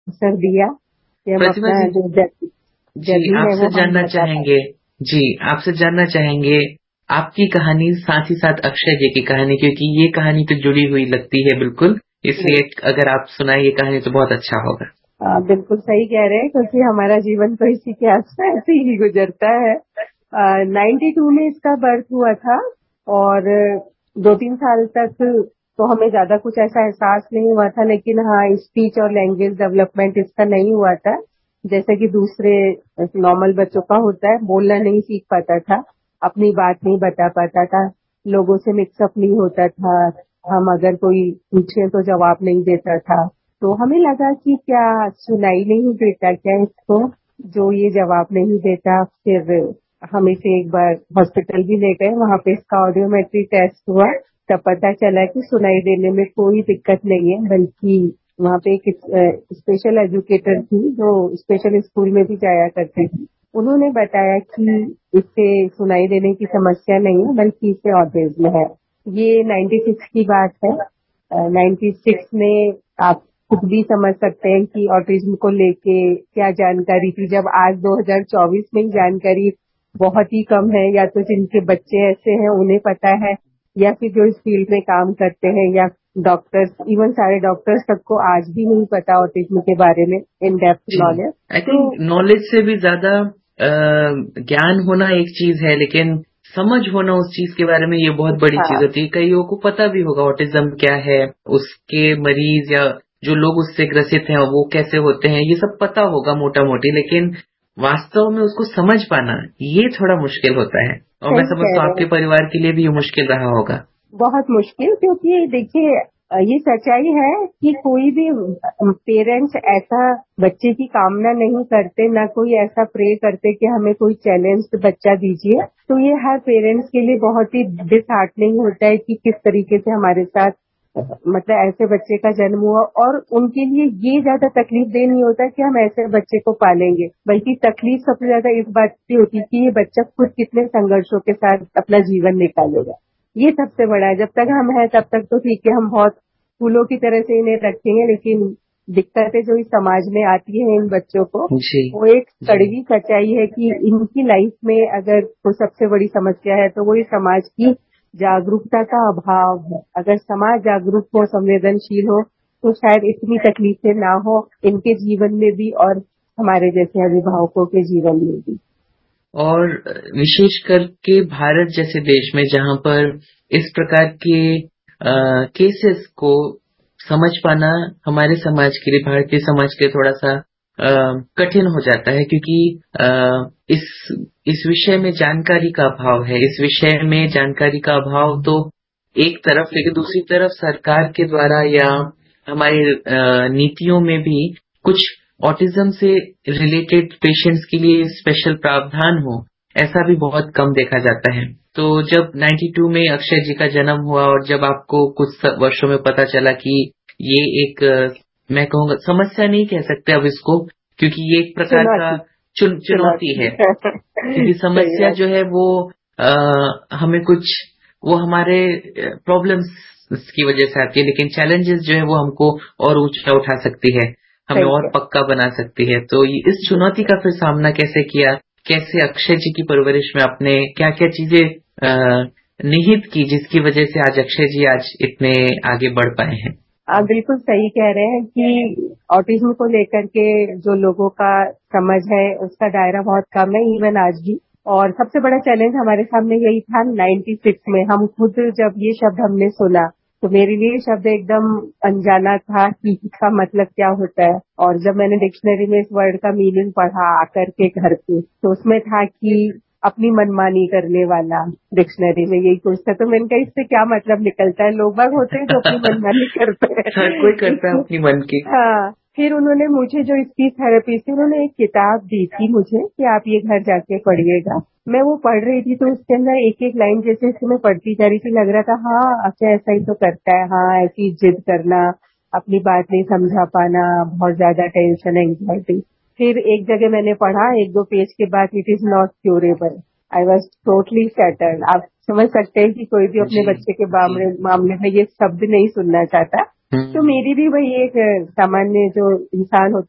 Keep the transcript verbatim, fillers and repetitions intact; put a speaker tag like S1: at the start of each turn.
S1: अवसर दिया कि हम
S2: प्रतिभा
S1: अपना
S2: जी,
S1: जो
S2: जी
S1: जर्नी है
S2: आपसे
S1: वो हम
S2: जानना
S1: बता पाए।
S2: चाहेंगे जी आपसे जानना चाहेंगे आपकी कहानी, साथ ही साथ अक्षय जी की कहानी, क्योंकि ये कहानी तो जुड़ी हुई लगती है बिल्कुल, इसलिए अगर आप सुनाए ये कहानी तो बहुत अच्छा होगा।
S1: आ, बिल्कुल सही कह रहे हैं, क्योंकि हमारा जीवन तो इसी के आसपास ऐसे ही गुजरता है। नाइन्टी टू में इसका बर्थ हुआ था और दो तीन साल तक तो हमें ज्यादा कुछ ऐसा एहसास नहीं हुआ था, लेकिन हाँ स्पीच और लैंग्वेज डेवलपमेंट इसका नहीं हुआ था जैसे कि दूसरे नॉर्मल बच्चों का होता है। बोलना नहीं सीख पाता था, अपनी बात नहीं बता पाता था, लोगों से मिक्सअप नहीं होता था, हम अगर कोई पूछे तो जवाब नहीं देता था। तो हमें लगा कि क्या सुनाई नहीं देता क्या इसको, जो ये जवाब नहीं देता। फिर हम इसे एक बार हॉस्पिटल भी ले गए, वहां पे इसका ऑडियोमेट्री टेस्ट हुआ, तब पता चला कि सुनाई देने में कोई दिक्कत नहीं है, बल्कि वहाँ पे एक स्पेशल एजुकेटर थी जो स्पेशल स्कूल में भी जाया करती थी। उन्होंने बताया कि इससे सुनाई देने की समस्या नहीं है, बल्कि इसे ऑटिज्म है। ये नाइन्टी सिक्स की बात है। नाइन्टी सिक्स में आप खुद भी समझ सकते हैं कि ऑटिज्म को लेके क्या जानकारी थी, जब आज दो हज़ार चौबीस में ही जानकारी बहुत ही कम है, या तो जिनके बच्चे ऐसे हैं उन्हें पता है, या फिर जो इस फील्ड में काम करते हैं, या डॉक्टर्स, इवन सारे डॉक्टर्स तक को आज भी नहीं पता ऑटिज्म के बारे में इन डेप्थ
S2: जी
S1: नॉलेज।
S2: आई
S1: तो
S2: थिंक नॉलेज से भी ज्यादा ज्ञान होना एक चीज है, लेकिन समझ होना उस चीज के बारे में ये बहुत बड़ी
S1: हाँ,
S2: चीज होती है। कईयों को पता भी होगा ऑटिज्म क्या है, उसके मरीज या जो लोग उससे ग्रसित हैं वो कैसे होते हैं, ये सब पता होगा मोटा मोटी, लेकिन वास्तव में उसको समझ पाना ये थोड़ा मुश्किल होता है। और मैं
S1: सही कह
S2: समझता हूँ
S1: रहे
S2: आपके
S1: हैं,
S2: परिवार के लिए भी ये मुश्किल रहा होगा।
S1: बहुत मुश्किल। क्योंकि देखिए अ, ये सच्चाई है कि कोई भी पेरेंट्स ऐसा बच्चे की कामना नहीं करते, ना कोई ऐसा प्रे करते कि हमें कोई चैलेंज बच्चा दीजिए। तो ये हर पेरेंट्स के लिए बहुत ही डिसहार्टनिंग होता है कि किस तरीके से हमारे साथ अ, मतलब ऐसे बच्चे का जन्म हुआ। और उनके लिए ये ज्यादा तकलीफ दे नहीं होता कि हम ऐसे बच्चे को पालेंगे, बल्कि तकलीफ सबसे ज्यादा इस बात की होती है कि ये बच्चा खुद कितने संघर्षों के साथ अपना जीवन निकालेगा। ये सबसे बड़ा है। जब तक हम हैं तब तक तो ठीक है, हम बहुत फूलों की तरह से इन्हें रखेंगे, लेकिन दिक्कतें जो इस समाज में आती है इन बच्चों को,
S2: जी
S1: वो एक कड़वी सच्चाई है कि इनकी लाइफ में अगर कोई सबसे बड़ी समस्या है तो वो इस समाज की जागरूकता का अभाव है। अगर समाज जागरूक हो, संवेदनशील हो, तो शायद इतनी तकलीफें ना हो इनके जीवन में भी और हमारे जैसे अभिभावकों के जीवन में भी।
S2: और विशेष करके भारत जैसे देश में जहां पर इस प्रकार के केसेस को समझ पाना हमारे समाज के लिए, भारतीय समाज के लिए थोड़ा सा अ, कठिन हो जाता है, क्योंकि अ, इस इस विषय में जानकारी का अभाव है। इस विषय में जानकारी का अभाव तो एक तरफ, लेकिन दूसरी तरफ सरकार के द्वारा या हमारी अ, नीतियों में भी कुछ ऑटिज्म से रिलेटेड पेशेंट्स के लिए स्पेशल प्रावधान हो, ऐसा भी बहुत कम देखा जाता है। तो जब नाइन्टी टू में अक्षय जी का जन्म हुआ और जब आपको कुछ स- वर्षों में पता चला कि ये एक अ, मैं कहूँगा समस्या नहीं कह सकते अब इसको, क्योंकि ये एक प्रकार का
S1: चुनौती,
S2: चुन, चुनौती
S1: चुनौती
S2: है, क्योंकि
S1: सही
S2: समस्या
S1: बात।
S2: जो है वो आ, हमें कुछ वो हमारे प्रॉब्लम्स की वजह से आती है, लेकिन चैलेंजेस जो है वो हमको और ऊंचा उठा सकती है, हमें
S1: सही
S2: और
S1: है।
S2: पक्का बना सकती है। तो ये- इस चुनौती का फिर सामना कैसे किया, कैसे अक्षय जी की परवरिश में आपने क्या क्या चीजें अ, निहित की जिसकी वजह से आज अक्षय जी आज इतने आगे बढ़ पाए हैं?
S1: आप बिल्कुल सही कह रहे हैं कि ऑटिज्म को लेकर के जो लोगों का समझ है उसका दायरा बहुत कम है, इवन आज भी। और सबसे बड़ा चैलेंज हमारे सामने यही था नाइन्टी सिक्स में। हम खुद जब ये शब्द हमने सुना तो मेरे लिए ये शब्द एकदम अनजाना था कि इसका मतलब क्या होता है। और जब मैंने डिक्शनरी में इस वर्ड का मीनिंग पढ़ा आकर के घर पे, तो उसमें था कि अपनी मनमानी करने वाला। डिक्शनरी में यही कुछ था, तो मैंने कहा इससे क्या मतलब निकलता है, लोग बाग होते हैं जो अपनी मनमानी करते
S2: हर कोई
S1: हैं
S2: करता है
S1: इसको।
S2: अपनी मन की।
S1: हाँ, फिर उन्होंने मुझे जो स्पीच थेरेपी थी, उन्होंने एक किताब दी थी मुझे कि आप ये घर जाके पढ़िएगा। मैं वो पढ़ रही थी तो उसके अंदर एक एक लाइन जैसे जैसे मैं पढ़ती जा रही थी लग रहा था हाँ अच्छा ऐसा ही तो करता है, हाँ ऐसी जिद करना, अपनी बात नहीं समझा पाना, बहुत ज्यादा टेंशन, एंग्जाइटी। फिर एक जगह मैंने पढ़ा एक दो पेज के बाद, it is not curable. I was totally shattered. आप समझ सकते हैं कि कोई भी अपने
S2: जी
S1: बच्चे के
S2: जी
S1: मामले मामले में ये शब्द नहीं सुनना चाहता। तो
S2: हम्म
S1: मेरी भी वही एक अ, सामान्य जो इंसान होता